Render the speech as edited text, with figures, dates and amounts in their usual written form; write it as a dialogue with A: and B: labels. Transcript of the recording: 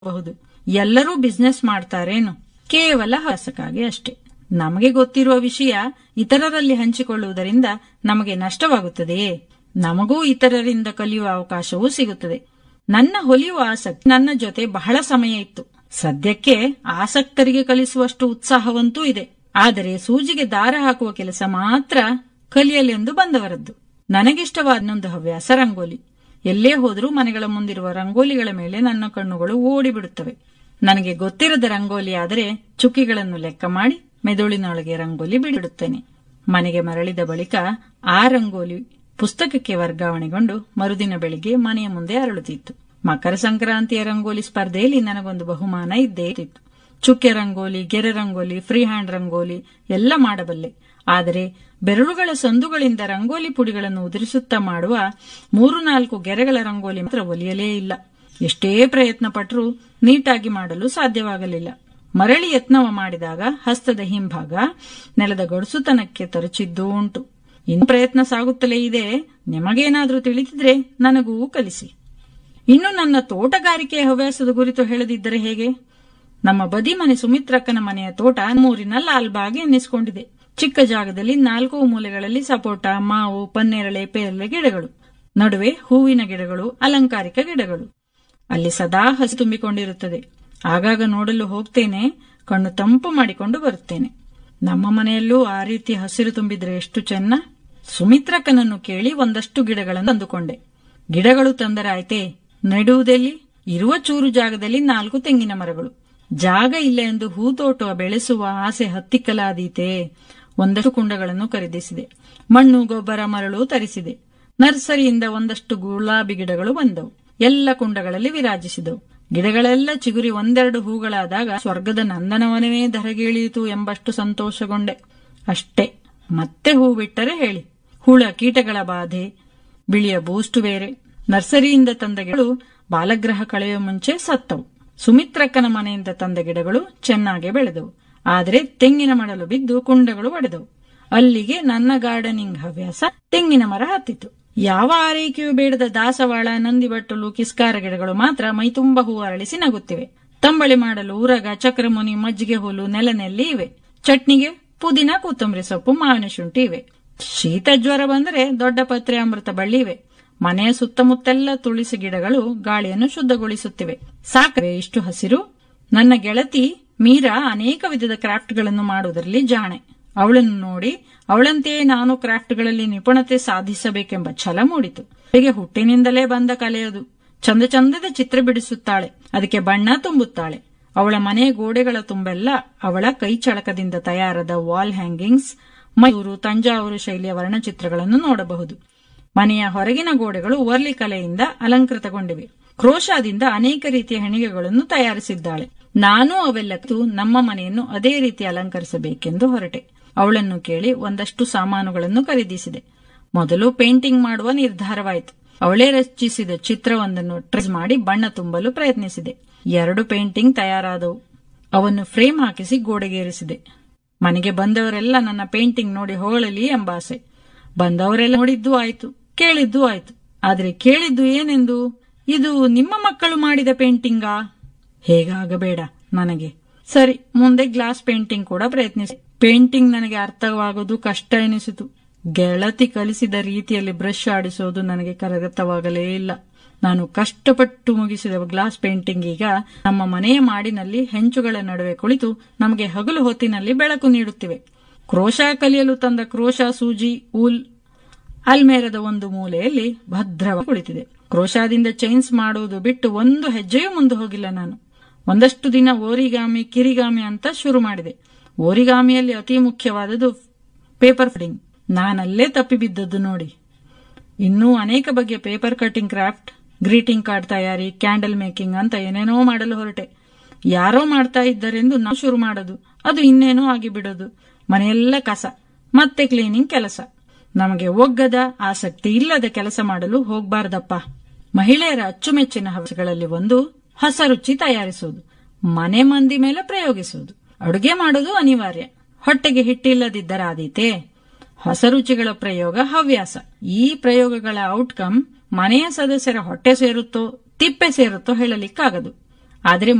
A: ಬಹುದು. ಎಲ್ಲರೂ ಬಿಸ್ನೆಸ್ ಮಾಡ್ತಾರೇನು? ಕೇವಲ ಹವ್ಯಾಸಕ್ಕಾಗಿ ಅಷ್ಟೇ. ನಮಗೆ ಗೊತ್ತಿರುವ ವಿಷಯ ಇತರರಲ್ಲಿ ಹಂಚಿಕೊಳ್ಳುವುದರಿಂದ ನಮಗೆ ನಷ್ಟವಾಗುತ್ತದೆಯೇ? ನಮಗೂ ಇತರರಿಂದ ಕಲಿಯುವ ಅವಕಾಶವೂ ಸಿಗುತ್ತದೆ. ನನ್ನ ಹೊಲಿಯುವ ಆಸಕ್ತಿ ನನ್ನ ಜೊತೆ ಬಹಳ ಸಮಯ ಇತ್ತು. ಸದ್ಯಕ್ಕೆ ಆಸಕ್ತರಿಗೆ ಕಲಿಸುವಷ್ಟು ಉತ್ಸಾಹವಂತೂ ಇದೆ. ಆದರೆ ಸೂಜಿಗೆ ದಾರ ಹಾಕುವ ಕೆಲಸ ಮಾತ್ರ ಕಲಿಯಲೆಂದು ಬಂದವರದ್ದು. ನನಗಿಷ್ಟವಾದ ಇನ್ನೊಂದು ಹವ್ಯಾಸ ರಂಗೋಲಿ. ಎಲ್ಲೇ ಹೋದರೂ ಮನೆಗಳ ಮುಂದಿರುವ ರಂಗೋಲಿಗಳ ಮೇಲೆ ನನ್ನ ಕಣ್ಣುಗಳು ಓಡಿಬಿಡುತ್ತವೆ. ನನಗೆ ಗೊತ್ತಿರದ ರಂಗೋಲಿ ಆದರೆ ಚುಕ್ಕಿಗಳನ್ನು ಲೆಕ್ಕ ಮಾಡಿ ಮೆದುಳಿನೊಳಗೆ ರಂಗೋಲಿ ಬಿಡುತ್ತೇನೆ. ಮನೆಗೆ ಮರಳಿದ ಬಳಿಕ ಆ ರಂಗೋಲಿ ಪುಸ್ತಕಕ್ಕೆ ವರ್ಗಾವಣೆಗೊಂಡು ಮರುದಿನ ಬೆಳಿಗ್ಗೆ ಮನೆಯ ಮುಂದೆ ಅರಳುತ್ತಿತ್ತು. ಮಕರ ಸಂಕ್ರಾಂತಿಯ ರಂಗೋಲಿ ಸ್ಪರ್ಧೆಯಲ್ಲಿ ನನಗೊಂದು ಬಹುಮಾನ ಇದ್ದೇ ಇತ್ತು. ಚುಕ್ಕೆ ರಂಗೋಲಿ, ಗೆರೆ ರಂಗೋಲಿ, ಫ್ರೀ ಹ್ಯಾಂಡ್ ರಂಗೋಲಿ ಎಲ್ಲ ಮಾಡಬಲ್ಲೆ. ಆದರೆ ಬೆರಳುಗಳ ಸಂದುಗಳಿಂದ ರಂಗೋಲಿ ಪುಡಿಗಳನ್ನು ಉದುರಿಸುತ್ತಾ ಮಾಡುವ 3-4 ಗೆರೆಗಳ ರಂಗೋಲಿ ಮಾತ್ರ ಒಲಿಯಲೇ ಇಲ್ಲ. ಎಷ್ಟೇ ಪ್ರಯತ್ನ ಪಟ್ಟರೂ ನೀಟಾಗಿ ಮಾಡಲು ಸಾಧ್ಯವಾಗಲಿಲ್ಲ. ಮರಳಿ ಯತ್ನವ ಮಾಡಿದಾಗ ಹಸ್ತದ ಹಿಂಭಾಗ ನೆಲದ ಗಡುಸುತನಕ್ಕೆ ತರಚಿದ್ದೂ ಉಂಟು. ಇನ್ನು ಪ್ರಯತ್ನ ಸಾಗುತ್ತಲೇ ಇದೆ. ನಿಮಗೇನಾದ್ರೂ ತಿಳಿದಿದ್ರೆ ನನಗೂ ಕಲಿಸಿ. ಇನ್ನು ನನ್ನ ತೋಟಗಾರಿಕೆಯ ಹವ್ಯಾಸದ ಕುರಿತು ಹೇಳದಿದ್ದರೆ ಹೇಗೆ? ನಮ್ಮ ಬದಿ ಮನೆ ಸುಮಿತ್ರಕ್ಕನ ಮನೆಯ ತೋಟ ಮೂರಿನ ಲಾಲ್ಬಾಗ್ ಎನ್ನಿಸಿಕೊಂಡಿದೆ. ಚಿಕ್ಕ ಜಾಗದಲ್ಲಿ 4 ಮೂಲೆಗಳಲ್ಲಿ ಸಪೋಟ, ಮಾವು, ಪನ್ನೇರಳೆ, ಪೇರಳೆ ಗಿಡಗಳು, ನಡುವೆ ಹೂವಿನ ಗಿಡಗಳು, ಅಲಂಕಾರಿಕ ಗಿಡಗಳು. ಅಲ್ಲಿ ಸದಾ ಹಸಿ ತುಂಬಿಕೊಂಡಿರುತ್ತದೆ. ಆಗಾಗ ನೋಡಲು ಹೋಗ್ತೇನೆ, ಕಣ್ಣು ತಂಪು ಮಾಡಿಕೊಂಡು ಬರುತ್ತೇನೆ. ನಮ್ಮ ಮನೆಯಲ್ಲೂ ಆ ರೀತಿ ಹಸಿರು ತುಂಬಿದ್ರೆ ಎಷ್ಟು ಚೆನ್ನ. ಸುಮಿತ್ರಕ್ಕನನ್ನು ಕೇಳಿ ಒಂದಷ್ಟು ಗಿಡಗಳನ್ನು ತಂದುಕೊಂಡೆ. ಗಿಡಗಳು ತಂದರಾಯ್ತೇ, ನೆಡುವುದೆಲ್ಲಿ? ಇರುವ ಚೂರು ಜಾಗದಲ್ಲಿ 4 ತೆಂಗಿನ ಮರಗಳು. ಜಾಗ ಇಲ್ಲ ಎಂದು ಹೂತೋಟ ಬೆಳೆಸುವ ಆಸೆ ಹತ್ತಿಕ್ಕಲಾದೀತೆ. ಒಂದಷ್ಟು ಕುಂಡಗಳನ್ನು ಖರೀದಿಸಿದೆ. ಮಣ್ಣು, ಗೊಬ್ಬರ, ಮರಳು ತರಿಸಿದೆ. ನರ್ಸರಿಯಿಂದ ಒಂದಷ್ಟು ಗುಲಾಬಿ ಗಿಡಗಳು ಬಂದವು. ಎಲ್ಲ ಕುಂಡಗಳಲ್ಲಿ ವಿರಾಜಿಸಿದವು. ಗಿಡಗಳೆಲ್ಲ ಚಿಗುರಿ 1-2 ಹೂಗಳಾದಾಗ ಸ್ವರ್ಗದ ನಂದನವನವೇ ಧರೆಗಿಳಿಯಿತು ಎಂಬಷ್ಟು ಸಂತೋಷಗೊಂಡೆ. ಅಷ್ಟೇ. ಮತ್ತೆ ಹೂ ಬಿಟ್ಟರೆ ಹೇಳಿ, ಹುಳ ಕೀಟಗಳ ಬಾಧೆ, ಬಿಳಿಯ ಬೂಸ್ಟ್ ಬೇರೆ. ನರ್ಸರಿಯಿಂದ ತಂದ ಗಿಡಗಳು ಬಾಲಗ್ರಹ ಕಳೆಯುವ ಮುಂಚೆ ಸತ್ತವು. ಸುಮಿತ್ರಕ್ಕನ ಮನೆಯಿಂದ ತಂದ ಗಿಡಗಳು ಚೆನ್ನಾಗಿ ಬೆಳೆದವು. ಆದರೆ ತೆಂಗಿನ ಮಡಲು ಬಿದ್ದು ಕುಂಡಗಳು ಒಡೆದವು. ಅಲ್ಲಿಗೆ ನನ್ನ ಗಾರ್ಡನಿಂಗ್ ಹವ್ಯಾಸ ತೆಂಗಿನ ಮರ ಹತ್ತಿತು. ಯಾವ ಆರೈಕೆಯೂ ಬೇಡದ ದಾಸವಾಳ, ನಂದಿಬಟ್ಟಲು, ಕಿಸ್ಕಾರ ಗಿಡಗಳು ಮಾತ್ರ ಮೈತುಂಬ ಹೂ ಅರಳಿಸಿ ನಗುತ್ತಿವೆ. ತಂಬಳಿ ಮಾಡಲು ಉರಗ, ಚಕ್ರಮುನಿ, ಮಜ್ಜಿಗೆ ಹುಲ್ಲು ನೆಲನೆಲ್ಲಿ ಇವೆ. ಚಟ್ನಿಗೆ ಪುದೀನ, ಕೊತ್ತಂಬರಿ ಸೊಪ್ಪು, ಮಾವಿನ ಶುಂಠಿ ಇವೆ. ಶೀತ ಜ್ವರ ಬಂದರೆ ದೊಡ್ಡ ಪತ್ರೆ, ಅಮೃತ ಬಳ್ಳಿ ಇವೆ. ಮನೆಯ ಸುತ್ತಮುತ್ತೆಲ್ಲ ತುಳಸಿ ಗಿಡಗಳು ಗಾಳಿಯನ್ನು ಶುದ್ಧಗೊಳಿಸುತ್ತಿವೆ. ಸಾಕವೇ ಇಷ್ಟು ಹಸಿರು? ನನ್ನ ಗೆಳತಿ ಮೀರಾ ಅನೇಕ ವಿಧದ ಕ್ರಾಫ್ಟ್ಗಳನ್ನು ಮಾಡುವುದರಲ್ಲಿ ಜಾಣೆ. ಅವಳನ್ನು ನೋಡಿ ಅವಳಂತೆಯೇ ನಾನು ಕ್ರಾಫ್ಟ್ಗಳಲ್ಲಿ ನಿಪುಣತೆ ಸಾಧಿಸಬೇಕೆಂಬ ಛಲ ಮೂಡಿತು. ಹೀಗೆ ಹುಟ್ಟಿನಿಂದಲೇ ಬಂದ ಕಲೆಯದು. ಚಂದ ಚಂದದ ಚಿತ್ರ ಬಿಡಿಸುತ್ತಾಳೆ, ಅದಕ್ಕೆ ಬಣ್ಣ ತುಂಬುತ್ತಾಳೆ. ಅವಳ ಮನೆಯ ಗೋಡೆಗಳ ತುಂಬೆಲ್ಲ ಅವಳ ಕೈ ಚಳಕದಿಂದ ತಯಾರಾದ ವಾಲ್ ಹ್ಯಾಂಗಿಂಗ್ಸ್, ಮೈಸೂರು, ತಂಜಾವೂರು ಶೈಲಿಯ ವರ್ಣಚಿತ್ರಗಳನ್ನು ನೋಡಬಹುದು. ಮನೆಯ ಹೊರಗಿನ ಗೋಡೆಗಳು ವರ್ಲಿ ಕಲೆಯಿಂದ ಅಲಂಕೃತಗೊಂಡಿವೆ. ಕ್ರೋಶಾದಿಂದ ಅನೇಕ ರೀತಿಯ ಹೆಣಿಗೆಗಳನ್ನು ತಯಾರಿಸಿದ್ದಾಳೆ. ನಾನೂ ಅವೆಲ್ಲ ನಮ್ಮ ಮನೆಯನ್ನು ಅದೇ ರೀತಿ ಅಲಂಕರಿಸಬೇಕೆಂದು ಹೊರಟೆ. ಅವಳನ್ನು ಕೇಳಿ ಒಂದಷ್ಟು ಸಾಮಾನುಗಳನ್ನು ಖರೀದಿಸಿದೆ. ಮೊದಲು ಪೇಂಟಿಂಗ್ ಮಾಡುವ ನಿರ್ಧಾರವಾಯಿತು. ಅವಳೇ ರಚಿಸಿದ ಚಿತ್ರವೊಂದನ್ನು ಟ್ರೇಸ್ ಮಾಡಿ ಬಣ್ಣ ತುಂಬಲು ಪ್ರಯತ್ನಿಸಿದೆ. 2 ಪೇಂಟಿಂಗ್ ತಯಾರಾದವು. ಅವನ್ನು ಫ್ರೇಮ್ ಹಾಕಿಸಿ ಗೋಡೆಗೇರಿಸಿದೆ. ಮನೆಗೆ ಬಂದವರೆಲ್ಲ ನನ್ನ ಪೇಂಟಿಂಗ್ ನೋಡಿ ಹೊಗಳಲಿ ಎಂಬ ಆಸೆ. ಬಂದವರೆಲ್ಲ ನೋಡಿದ್ದೂ ಆಯ್ತು, ಕೇಳಿದ್ದೂ ಆಯ್ತು. ಆದರೆ ಕೇಳಿದ್ದು ಏನೆಂದು, ಇದು ನಿಮ್ಮ ಮಕ್ಕಳು ಮಾಡಿದ ಪೇಂಟಿಂಗಾ? ಹೇಗಾಗಬೇಡ ನನಗೆ. ಸರಿ, ಮುಂದೆ ಗ್ಲಾಸ್ ಪೇಂಟಿಂಗ್ ಕೂಡ ಪ್ರಯತ್ನಿಸಿ. ಪೇಂಟಿಂಗ್ ನನಗೆ ಅರ್ಥವಾಗೋದು ಕಷ್ಟ ಎನಿಸಿತು. ಗೆಳತಿ ಕಲಿಸಿದ ರೀತಿಯಲ್ಲಿ ಬ್ರಷ್ ಆಡಿಸೋದು ನನಗೆ ಕರಗತವಾಗಲೇ ಇಲ್ಲ. ನಾನು ಕಷ್ಟಪಟ್ಟು ಮುಗಿಸಿದ ಗ್ಲಾಸ್ ಪೇಂಟಿಂಗ್ ಈಗ ನಮ್ಮ ಮನೆಯ ಮಾಡಿನಲ್ಲಿ ಹೆಂಚುಗಳ ನಡುವೆ ಕುಳಿತು ನಮಗೆ ಹಗಲು ಹೊತ್ತಿನಲ್ಲಿ ಬೆಳಕು ನೀಡುತ್ತಿವೆ. ಕ್ರೋಶ ಕಲಿಯಲು ತಂದ ಕ್ರೋಶ ಸೂಜಿ ಊಲ್ ಅಲ್ಮೇರದ ಒಂದು ಮೂಲೆಯಲ್ಲಿ ಭದ್ರವಾಗಿ ಕುಳಿತಿದೆ. ಕ್ರೋಶಾದಿಂದ ಚೈನ್ಸ್ ಮಾಡುವುದು ಬಿಟ್ಟು ಒಂದು ಹೆಜ್ಜೆಯೂ ಮುಂದೆ ಹೋಗಿಲ್ಲ ನಾನು. ಒಂದಷ್ಟು ದಿನ ಓರಿಗಾಮಿ, ಕಿರಿಗಾಮಿ ಅಂತ ಶುರು ಮಾಡಿದೆ. ಓರಿಗಾಮಿಯಲ್ಲಿ ಅತಿ ಮುಖ್ಯವಾದದ್ದು ಪೇಪರ್ ಫೋಲ್ಡಿಂಗ್. ನಾನಲ್ಲೇ ತಪ್ಪಿ ಬಿದ್ದದ್ದು ನೋಡಿ. ಇನ್ನೂ ಅನೇಕ ಬಗೆಯ paper cutting craft, greeting card ತಯಾರಿ, ಕ್ಯಾಂಡಲ್ ಮೇಕಿಂಗ್ ಅಂತ ಏನೇನೋ ಮಾಡಲು ಹೊರಟೆ. ಯಾರೋ ಮಾಡ್ತಾ ಇದ್ದರೆಂದು ನಾವು ಶುರು ಮಾಡೋದು, ಅದು ಇನ್ನೇನೋ ಆಗಿ ಬಿಡೋದು. ಮನೆಯೆಲ್ಲ ಕಸ, ಮತ್ತೆ ಕ್ಲೀನಿಂಗ್ ಕೆಲಸ. ನಮಗೆ ಒಗ್ಗದ, ಆಸಕ್ತಿ ಇಲ್ಲದ ಕೆಲಸ ಮಾಡಲು ಹೋಗ್ಬಾರ್ದಪ್ಪ. ಮಹಿಳೆಯರ ಅಚ್ಚುಮೆಚ್ಚಿನ ಹವ್ಯಾಸಗಳಲ್ಲಿ ಒಂದು ಹೊಸ ರುಚಿ ತಯಾರಿಸುವುದು, ಮನೆ ಮಂದಿ ಮೇಲೆ ಪ್ರಯೋಗಿಸುವುದು. ಅಡುಗೆ ಮಾಡೋದು ಅನಿವಾರ್ಯ, ಹೊಟ್ಟೆಗೆ ಹಿಟ್ಟಿಲ್ಲದಿದ್ದರಾದೀತೆ. ಹೊಸ ರುಚಿಗಳ ಪ್ರಯೋಗ ಹವ್ಯಾಸ. ಈ ಪ್ರಯೋಗಗಳ ಔಟ್ಕಮ್ ಮನೆಯ ಸದಸ್ಯರ ಹೊಟ್ಟೆ ಸೇರುತ್ತೋ ತಿಪ್ಪೆ ಸೇರುತ್ತೋ ಹೇಳಲಿಕ್ಕಾಗದು. ಆದರೆ